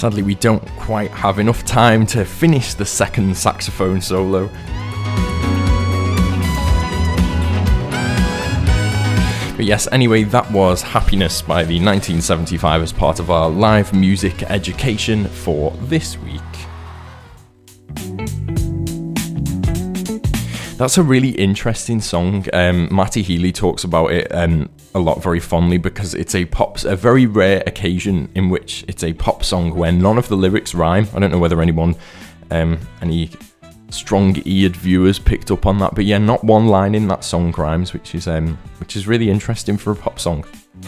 Sadly, we don't quite have enough time to finish the second saxophone solo. But yes, anyway, that was Happiness by the 1975 as part of our live music education for this week. That's a really interesting song. Matty Healy talks about it a lot very fondly because it's a very rare occasion in which it's a pop song where none of the lyrics rhyme. I don't know whether anyone, any strong-eared viewers picked up on that, but yeah, not one line in that song rhymes, which is really interesting for a pop song.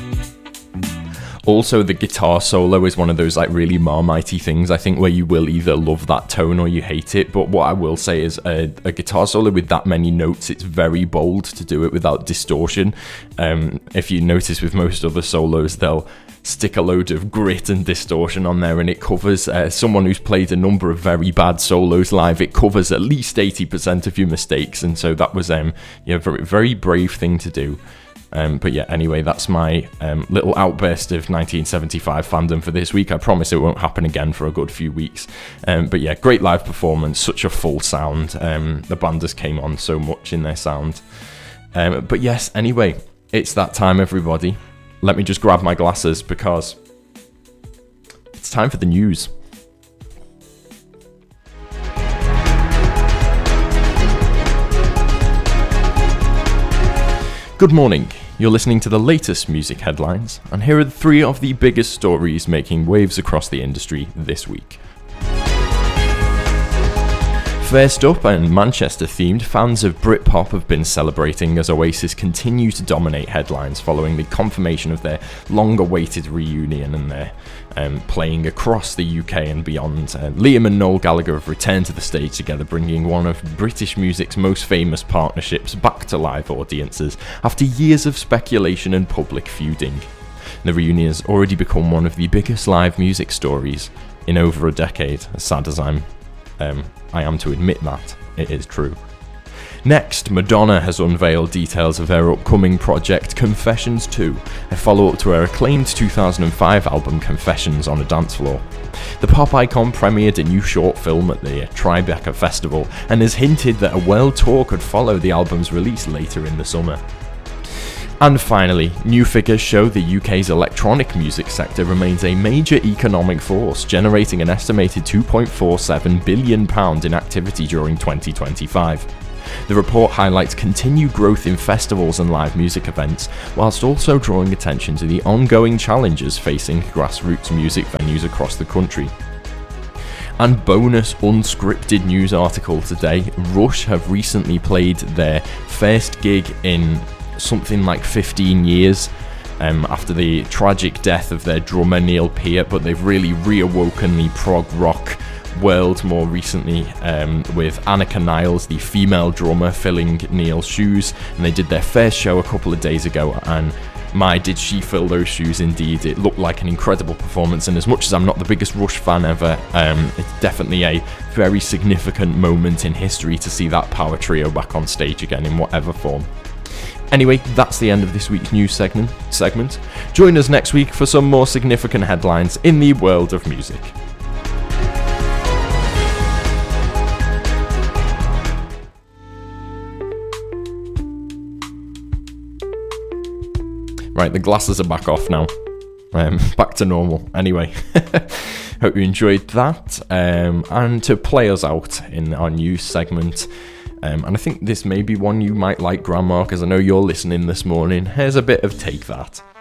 Also, the guitar solo is one of those like really Marmitey things, I think, where you will either love that tone or you hate it. But what I will say is a guitar solo with that many notes, it's very bold to do it without distortion. If you notice with most other solos, they'll stick a load of grit and distortion on there, and it covers, someone who's played a number of very bad solos live, it covers at least 80% of your mistakes. And so that was a very, very brave thing to do. But yeah, anyway, that's my little outburst of 1975 fandom for this week. I promise it won't happen again for a good few weeks. But yeah, great live performance, such a full sound. The band just came on so much in their sound. But yes, anyway, it's that time, everybody. Let me just grab my glasses because it's time for the news. Good morning. You're listening to the latest music headlines, and here are 3 of the biggest stories making waves across the industry this week. First up, and Manchester-themed, fans of Britpop have been celebrating as Oasis continue to dominate headlines following the confirmation of their long-awaited reunion, and their playing across the UK and beyond. Liam and Noel Gallagher have returned to the stage together, bringing one of British music's most famous partnerships back to live audiences after years of speculation and public feuding. The reunion has already become one of the biggest live music stories in over a decade, as sad as I am to admit that, it is true. Next, Madonna has unveiled details of her upcoming project Confessions 2, a follow-up to her acclaimed 2005 album Confessions on a Dance Floor. The pop icon premiered a new short film at the Tribeca Festival and has hinted that a world tour could follow the album's release later in the summer. And finally, new figures show the UK's electronic music sector remains a major economic force, generating an estimated £2.47 billion in activity during 2025. The report highlights continued growth in festivals and live music events, whilst also drawing attention to the ongoing challenges facing grassroots music venues across the country. And bonus unscripted news article today, Rush have recently played their first gig in something like 15 years after the tragic death of their drummer Neil Peart, but they've really reawoken the prog rock world more recently with Annika Niles, the female drummer, filling Neil's shoes, and they did their first show a couple of days ago, and my did she fill those shoes indeed. It looked like an incredible performance, and as much as I'm not the biggest Rush fan ever, it's definitely a very significant moment in history to see that power trio back on stage again in whatever form. Anyway, that's the end of this week's news segment. Join us next week for some more significant headlines in the world of music. Right, the glasses are back off now. Back to normal. Anyway, hope you enjoyed that. And to play us out in our news segment, and I think this may be one you might like, Grandma, because I know you're listening this morning. Here's a bit of Take That.